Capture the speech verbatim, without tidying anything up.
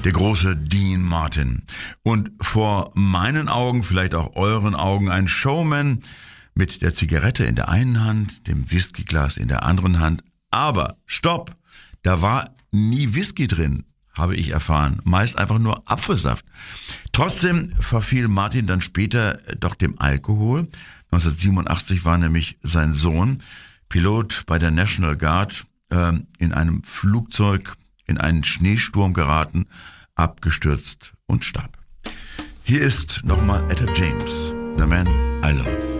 Der große Dean Martin. Und vor meinen Augen, vielleicht auch euren Augen, ein Showman mit der Zigarette in der einen Hand, dem Whiskyglas in der anderen Hand. Aber stopp, da war nie Whisky drin, habe ich erfahren. Meist einfach nur Apfelsaft. Trotzdem verfiel Martin dann später doch dem Alkohol. neunzehnhundertsiebenundachtzig war nämlich sein Sohn Pilot bei der National Guard, äh, in einem Flugzeug in einen Schneesturm geraten, abgestürzt und starb. Hier ist nochmal Etta James, The Man I Love.